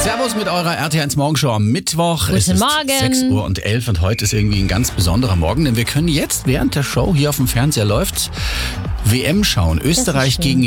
Servus mit eurer RT1 Morgenshow am Mittwoch. Guten es ist Morgen. 6:11 Uhr und heute ist irgendwie ein ganz besonderer Morgen, denn wir können jetzt während der Show hier auf dem Fernseher läuft WM schauen. Österreich schön. gegen